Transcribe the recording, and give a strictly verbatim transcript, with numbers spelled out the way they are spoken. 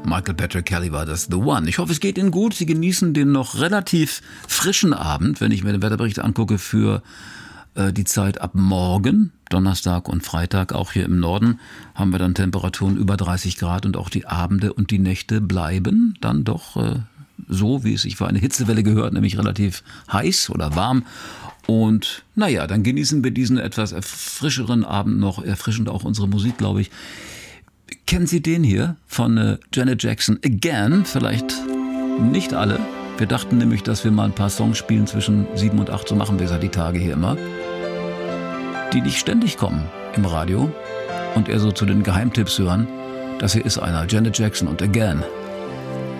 Michael Patrick Kelly war das, The One. Ich hoffe, es geht Ihnen gut. Sie genießen den noch relativ frischen Abend, wenn ich mir den Wetterbericht angucke, für äh, die Zeit ab morgen, Donnerstag und Freitag. Auch hier im Norden haben wir dann Temperaturen über dreißig Grad und auch die Abende und die Nächte bleiben dann doch äh, so, wie es sich für eine Hitzewelle gehört, nämlich relativ heiß oder warm. Und naja, dann genießen wir diesen etwas erfrischeren Abend noch, erfrischend auch unsere Musik, glaube ich. Kennen Sie den hier von äh, Janet Jackson, Again? Vielleicht nicht alle. Wir dachten nämlich, dass wir mal ein paar Songs spielen zwischen sieben und acht, so machen wir es ja die Tage hier immer, die nicht ständig kommen im Radio und eher so zu den Geheimtipps hören. Das hier ist einer, Janet Jackson und Again.